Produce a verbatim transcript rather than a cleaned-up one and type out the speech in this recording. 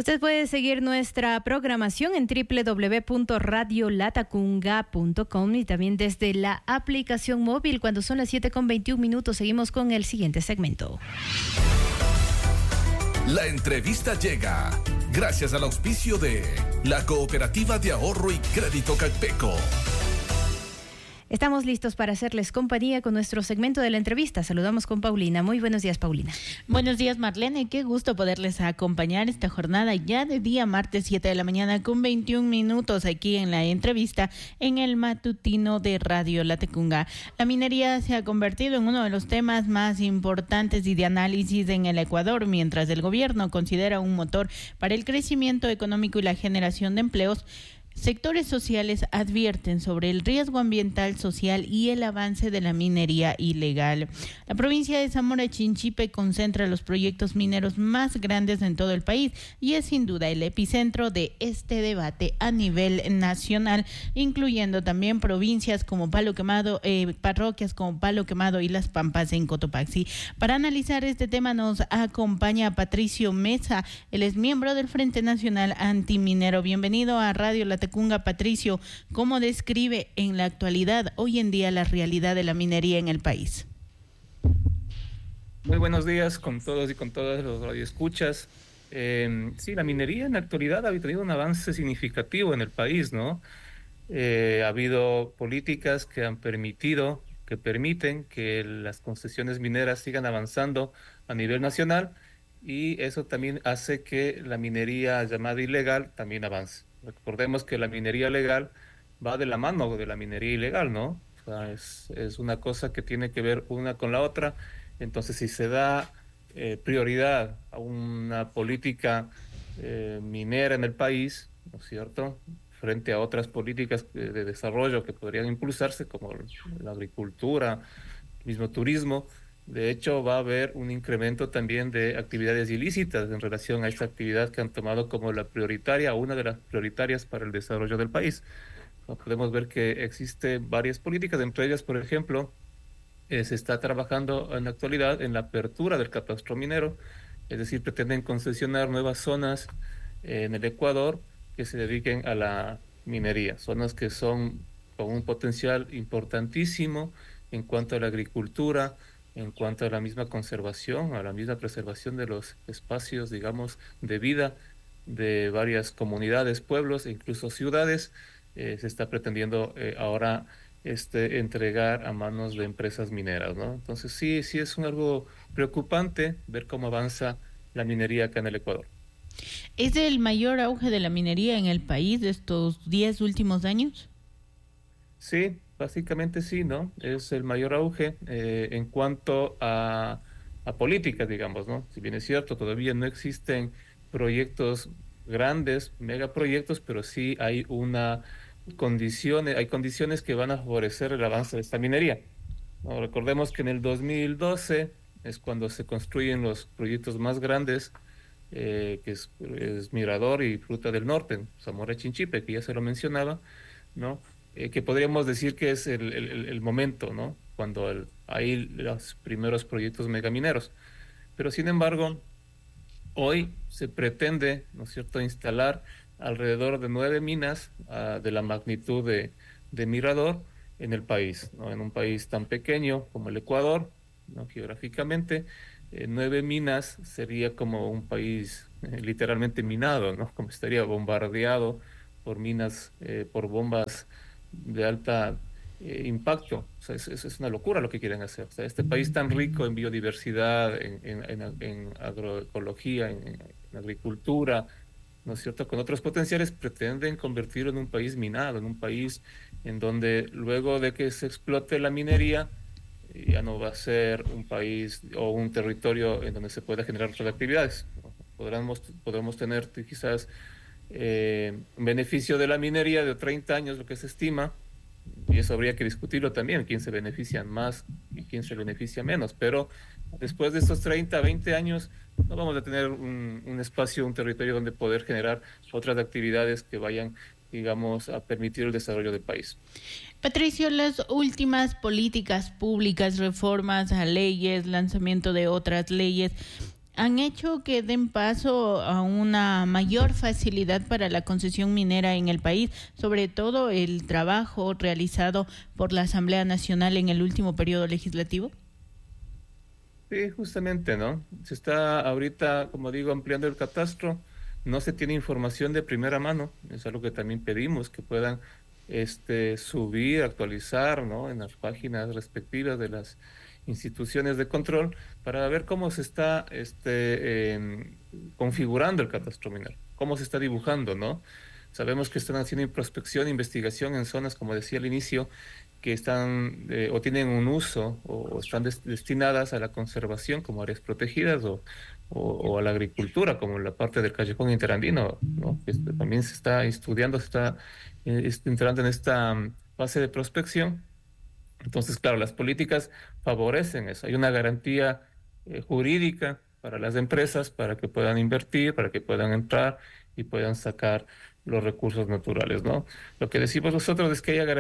Usted puede seguir nuestra programación en doble u doble u doble u punto radio latacunga punto com y también desde la aplicación móvil. Cuando son las siete con veintiún minutos, seguimos con el siguiente segmento. La entrevista llega gracias al auspicio de la Cooperativa de Ahorro y Crédito Calpeco. Estamos listos para hacerles compañía con nuestro segmento de la entrevista. Saludamos con Paulina. Muy buenos días, Paulina. Buenos días, Marlene. Qué gusto poderles acompañar esta jornada ya de día martes siete de la mañana con veintiún minutos aquí en la entrevista en el matutino de Radio Latacunga. La minería se ha convertido en uno de los temas más importantes y de análisis en el Ecuador, mientras el gobierno considera un motor para el crecimiento económico y la generación de empleos. Sectores sociales advierten sobre el riesgo ambiental, social y el avance de la minería ilegal. La provincia de Zamora Chinchipe concentra los proyectos mineros más grandes en todo el país y es sin duda el epicentro de este debate a nivel nacional, incluyendo también provincias como Palo Quemado, eh, parroquias como Palo Quemado y Las Pampas en Cotopaxi. Para analizar este tema nos acompaña Patricio Mesa, él es miembro del Frente Nacional Antiminero. Bienvenido a Radio Latacunga. Patricio, ¿cómo describe en la actualidad, hoy en día, la realidad de la minería en el país? Muy buenos días con todos y con todas los radioescuchas. Eh, sí, la minería en la actualidad ha tenido un avance significativo en el país, ¿no? Eh, ha habido políticas que han permitido, que permiten que las concesiones mineras sigan avanzando a nivel nacional y eso también hace que la minería llamada ilegal también avance. Recordemos que la minería legal va de la mano de la minería ilegal, ¿no? O sea, es, es una cosa que tiene que ver una con la otra. Entonces, si se da eh, prioridad a una política eh, minera en el país, ¿no es cierto?, frente a otras políticas de, de desarrollo que podrían impulsarse, como la agricultura, el mismo turismo, de hecho va a haber un incremento también de actividades ilícitas en relación a esta actividad que han tomado como la prioritaria, una de las prioritarias para el desarrollo del país. Podemos ver que existen varias políticas, entre ellas, por ejemplo, eh, se está trabajando en la actualidad en la apertura del catastro minero, es decir, pretenden concesionar nuevas zonas eh, en el Ecuador que se dediquen a la minería, zonas que son con un potencial importantísimo en cuanto a la agricultura, en cuanto a la misma conservación, a la misma preservación de los espacios, digamos, de vida de varias comunidades, pueblos e incluso ciudades. Eh, se está pretendiendo eh, ahora este, entregar a manos de empresas mineras, ¿no? Entonces sí, sí es un algo preocupante ver cómo avanza la minería acá en el Ecuador. ¿Es el mayor auge de la minería en el país de estos diez últimos años? Sí, básicamente sí, ¿no? Es el mayor auge eh, en cuanto a, a políticas, digamos, ¿no? Si bien es cierto, todavía no existen proyectos grandes, megaproyectos, pero sí hay una condiciones, hay condiciones que van a favorecer el avance de esta minería, ¿no? Recordemos que en el dos mil doce es cuando se construyen los proyectos más grandes, eh, que es, es Mirador y Fruta del Norte, Zamora Chinchipe, que ya se lo mencionaba, ¿no? Eh, que podríamos decir que es el, el, el momento, ¿no?, cuando el, hay los primeros proyectos megamineros. Pero sin embargo, hoy se pretende, ¿no es cierto?, instalar alrededor de nueve minas uh, de la magnitud de, de Mirador en el país, ¿no? En un país tan pequeño como el Ecuador, ¿no?, geográficamente, eh, nueve minas sería como un país eh, literalmente minado, ¿no?, como estaría bombardeado por minas, eh, por bombas de alta eh, impacto. O sea, es, es, es una locura lo que quieren hacer. O sea, este país tan rico en biodiversidad, en, en, en, en agroecología, en, en agricultura, ¿no es cierto?, con otros potenciales, pretenden convertirlo en un país minado, en un país en donde luego de que se explote la minería, ya no va a ser un país o un territorio en donde se pueda generar otras actividades. Podremos, podremos tener quizás Eh, beneficio de la minería de treinta años, lo que se estima, y eso habría que discutirlo también, quién se beneficia más y quién se beneficia menos, pero después de estos treinta, veinte años no vamos a tener un, un espacio, un territorio donde poder generar otras actividades que vayan, digamos, a permitir el desarrollo del país. Patricio, las últimas políticas públicas, reformas a leyes, lanzamiento de otras leyes, han hecho que den paso a una mayor facilidad para la concesión minera en el país, sobre todo el trabajo realizado por la Asamblea Nacional en el último periodo legislativo. Sí, justamente, ¿no? Se está ahorita, como digo, ampliando el catastro. No se tiene información de primera mano. Es algo que también pedimos, que puedan este, subir, actualizar, ¿no? En las páginas respectivas de las instituciones de control para ver cómo se está este, eh, configurando el catastro minero, cómo se está dibujando, ¿no? Sabemos que están haciendo prospección, investigación en zonas, como decía al inicio, que están eh, o tienen un uso o están des destinadas a la conservación como áreas protegidas o, o, o a la agricultura, como la parte del callejón interandino, ¿no? Que este, también se está estudiando, se está eh, entrando en esta um, fase de prospección. Entonces, claro, las políticas favorecen eso. Hay una garantía eh, jurídica para las empresas para que puedan invertir, para que puedan entrar y puedan sacar los recursos naturales, ¿no? Lo que decimos nosotros es que haya garantía